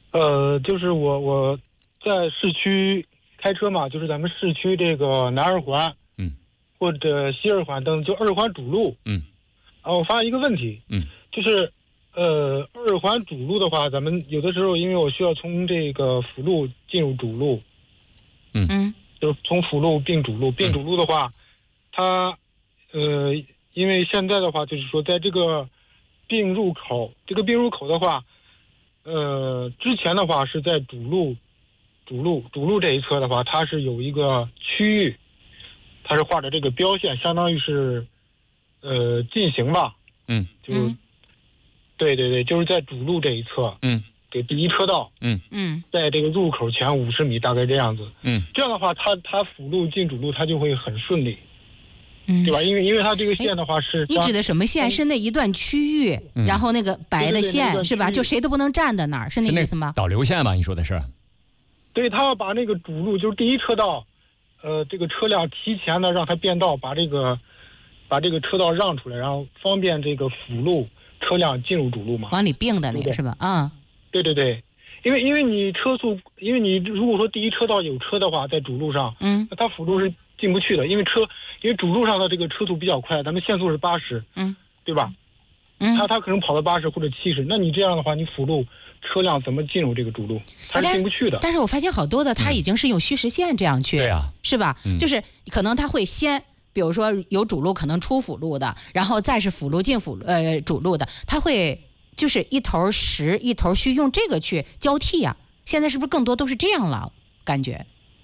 就是我在市区开车嘛，就是咱们市区这个南二环，或者西二环等，就二环主路，我发现一个问题，就是二环主路的话，咱们有的时候因为我需要从这个辅路进入主路，就是从辅路并主路，并主路的话，它因为现在的话就是说在这个并入口的话，之前的话是在主路这一侧的话，它是有一个区域，它是画着这个标线，相当于是禁行吧，就是对，就是在主路这一侧，给第一车道，在这个入口前50米，大概这样子，这样的话，它辅路进主路，它就会很顺利。对吧？因为它这个线的话是， 你指的什么线？是那一段区域，然后那个白的线是吧？就谁都不能站在那儿，是那意思吗？ 导流线吧？你说的是？ 对，他要把那个主路，就是第一车道，这个车辆提前的让它变道，把这个车道让出来，然后方便这个辅路车辆进入主路嘛。 往里并的那个是吧？ 对，因为你车速，因为你如果说第一车道有车的话，在主路上，那它辅路是进不去的，因为主路上的这个车速比较快，咱们限速是80，对吧？它可能跑到80或者70，那你这样的话，你辅路车辆怎么进入这个主路？它是进不去的。 但是我发现好多的，它已经是用虚实线这样去， 对啊， 是吧？就是可能它会先，比如说有主路可能出辅路的，然后再是辅路进主路的，它会就是一头实一头虚，用这个去交替呀。现在是不是更多都是这样了？感觉？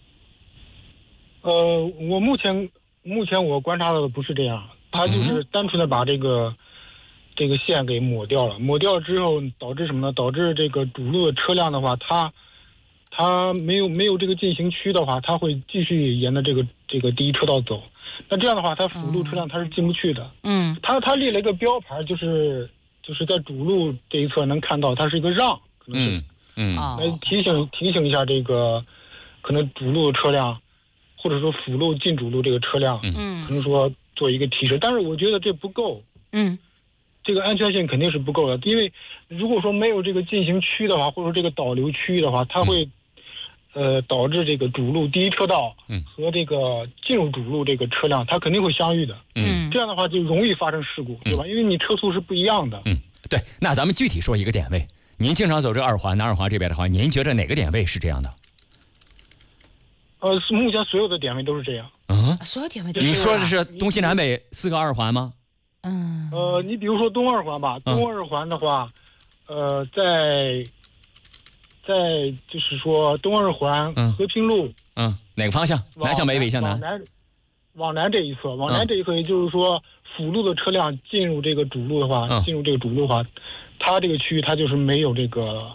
我目前我观察到的不是这样，它就是单纯的把这个线给抹掉了，抹掉之后导致什么呢？导致这个主路的车辆的话，它没有这个进行区的话，它会继续沿着这个第一车道走。那这样的话，它辅路车辆它是进不去的。它立了一个标牌，就是在主路这一侧能看到，它是一个让，可能是来提醒一下这个可能主路的车辆，或者说辅路进主路这个车辆，可能说做一个提示。但是我觉得这不够。这个安全性肯定是不够的，因为如果说没有这个进行区的话，或者说这个导流区域的话，它会导致这个主路第一车道和这个进入主路这个车辆，它肯定会相遇的。这样的话就容易发生事故，对吧？因为你车速是不一样的。 对。那咱们具体说一个点位，您经常走这二环、南二环这边的话，您觉得哪个点位是这样的？ 目前所有的点位都是这样。 所有点位都是。 你说的是东西南北4个二环吗？ 你比如说东二环吧，东二环的话，在就是说东二环和平路， 哪个方向？南向北，北向南？ 往南这一侧，也就是说辅路的车辆进入这个主路的话，它这个区域它就是没有这个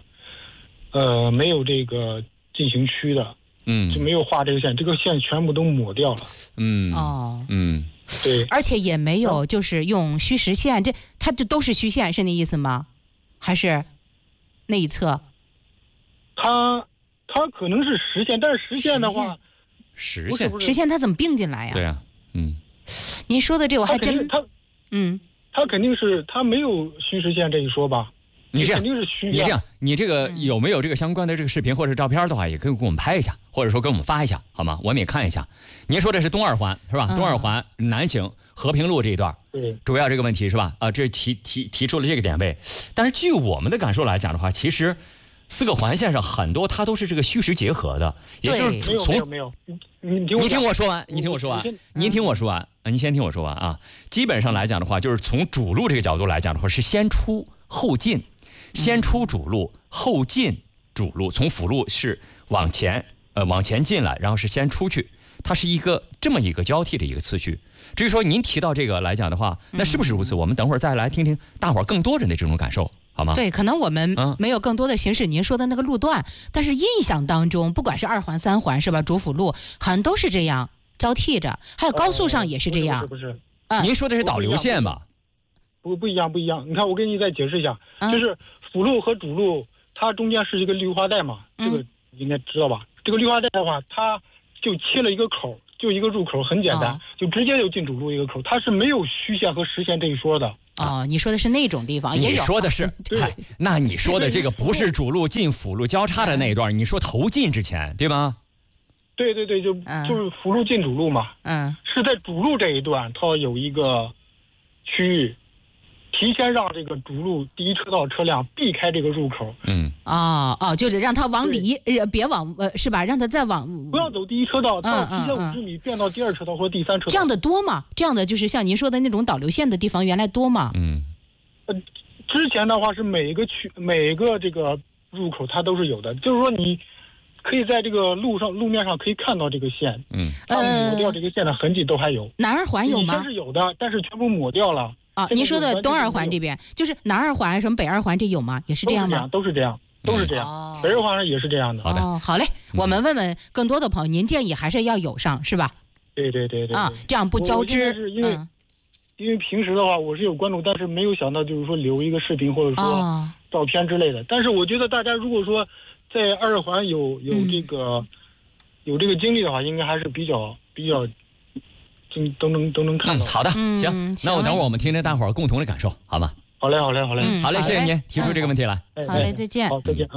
进行区的，就没有画这个线，这个线全部都抹掉了。对， 而且也没有就是用虚实线，它这都是虚线，是那意思吗？还是那一侧？它可能是实线，但是实线的话， 实线它怎么并进来呀？ 对呀， 您说的这我还真它肯定是它没有虚实线这一说吧？ 你这样， 肯定是虚线。 你这个有没有这个相关的这个视频或者照片的话，也可以给我们拍一下，或者说给我们发一下，好吗？我们也看一下。您说的是东二环是吧？东二环南行和平路这一段，主要这个问题是吧？这提出了这个点位，但是据我们的感受来讲的话，其实4个环线上很多它都是这个虚实结合的，也就是从没有， 你听我说完，您先听我说完啊。基本上来讲的话，就是从主路这个角度来讲的话，是先出后进。先出主路后进主路，从辅路是往前进来，然后是先出去，它是这么一个交替的一个次序。至于说您提到这个来讲的话，那是不是如此？我们等会儿再来听听大伙儿更多人的这种感受，好吗？ 对，可能我们没有更多的行驶您说的那个路段，但是印象当中，不管是2环、3环是吧，主辅路好像都是这样交替着，还有高速上也是这样。 不是， 您说的是导流线吧？ 不一样。你看，我给你再解释一下，就是辅路和主路，它中间是一个绿化带嘛，这个应该知道吧？这个绿化带的话，它就切了一个口，就一个入口，很简单，就直接就进主路一个口，它是没有虚线和实线这一说的。 哦，你说的是那种地方，也有。 你说的是，那你说的这个不是主路进辅路交叉的那一段，你说头进之前，对吧？ 对，就是辅路进主路嘛。是在主路这一段，它有一个区域，提前让这个主路第一车道车辆避开这个入口。 就是让它往里，别往是吧？让它再往， 不要走第一车道，到提前50米变到第二车道或第三车道。 这样的多吗？这样的就是像您说的那种导流线的地方，原来多吗？ 之前的话是每一个这个入口它都是有的，就是说你可以在这个路面上可以看到这个线，它抹掉这个线的痕迹都还有。 南二环有吗？ 以前是有的，但是全部抹掉了。 您说的东二环这边，就是南二环什么北二环这有吗？也是这样吗？ 都是这样。北二环也是这样的。 好嘞，我们问问更多的朋友，您建议还是要有上是吧？ 对。 这样不交织。 是因为平时的话我是有关注，但是没有想到就是说留一个视频或者说照片之类的。但是我觉得大家如果说在二环有这个经历的话，应该还是比较都能看到。 好的，行，那我等会儿我们听听大伙儿共同的感受，好吗？ 好嘞， 谢谢您提出这个问题来。 好嘞，再见。 好，再见。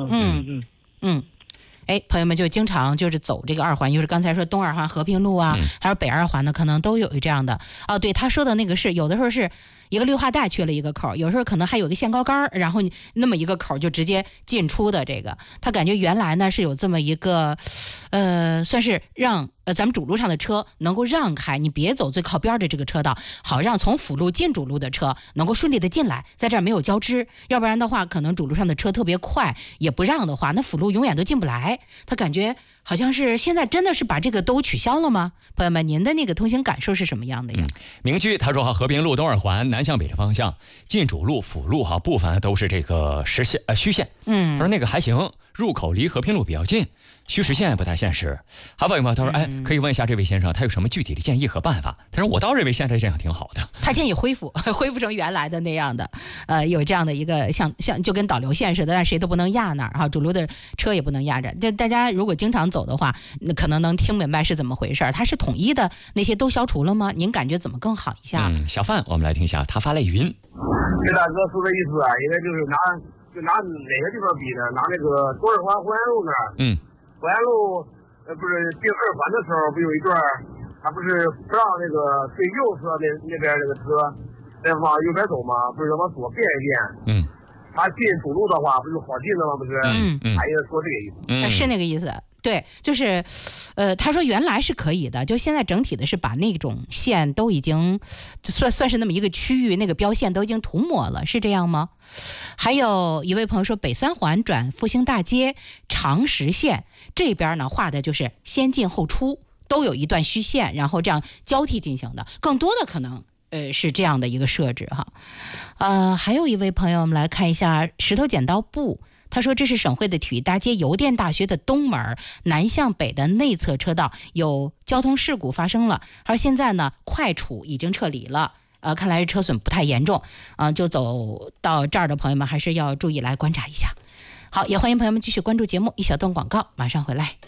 朋友们就经常就是走这个二环，就是刚才说东二环和平路啊，还有北二环的，可能都有这样的。对，他说的那个是有的时候是一个绿化带缺了一个口，有时候可能还有一个限高杆，然后你那么一个口就直接进出的这个。他感觉原来呢是有这么一个，算是让咱们主路上的车能够让开，你别走最靠边的这个车道，好让从辅路进主路的车能够顺利的进来，在这儿没有交织。要不然的话，可能主路上的车特别快，也不让的话，那辅路永远都进不来。他感觉好像是现在真的是把这个都取消了吗？朋友们，您的那个通行感受是什么样的呀？ 明居他说和平路东二环南向北的方向进主路辅路部分都是这个虚线。他说那个还行，入口离和平路比较近，虚实线不太现实。还有吗？他说可以问一下这位先生，他有什么具体的建议和办法？他说我倒认为现在这样挺好的。 他建议恢复成原来的那样的，有这样的一个像就跟导流线似的，但谁都不能压那儿哈，主路的车也不能压着。大家如果经常走的话，那可能能听明白是怎么回事。它是统一的，那些都消除了吗？您感觉怎么更好一下？ 小范，我们来听一下他发来语音。 这大哥说的意思啊，应该就是拿哪个地方比呢？拿那个东二环淮安路那儿。淮安路不是进二环的时候，不有一段他不是不让那个最右侧那边那个车往右边走吗？不是往左变一变。他进主路的话不是好进的吗？不是。他应该说这个意思。 是那个意思。对，就是，他说原来是可以的，就现在整体的是把那种线都已经算是那么一个区域，那个标线都已经涂抹了，是这样吗？还有一位朋友说，北三环转复兴大街长实线这边呢画的就是先进后出，都有一段虚线，然后这样交替进行的，更多的可能是这样的一个设置哈。还有一位朋友，我们来看一下石头剪刀布。他说这是省会的体育大街邮电大学的东门南向北的内侧车道有交通事故发生了，而现在呢快处已经撤离了，看来是车损不太严重，就走到这儿的朋友们还是要注意来观察一下。好，也欢迎朋友们继续关注节目，一小段广告马上回来。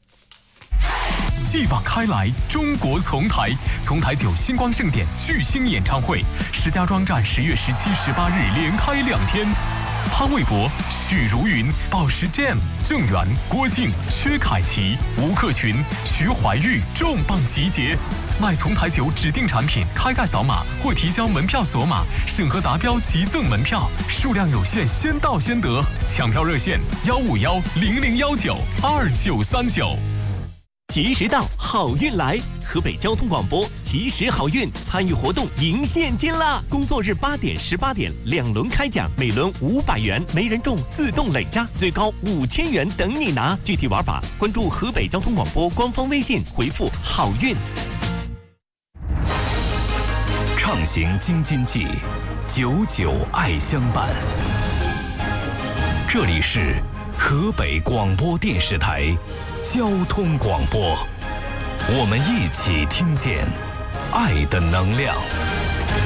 继往开来，中国丛台9星光盛典巨星演唱会，石家庄站10月17、18日连开2天。潘玮柏、许茹芸、宝石 Jam、郑源、郭靖、薛凯琪、吴克群、徐怀钰重磅集结。买丛台酒指定产品，开盖扫码或提交门票锁码，审核达标即赠门票，数量有限，先到先得。抢票热线151-0019-2939。 及时到，好运来！河北交通广播及时好运参与活动赢现金啦！工作日8点、18点2轮开奖，每轮500元，没人中自动累加，最高5000元等你拿。具体玩法关注河北交通广播官方微信，回复好运。 畅行京津冀，99爱相伴。这里是河北广播电视台交通广播，我们一起听见爱的能量。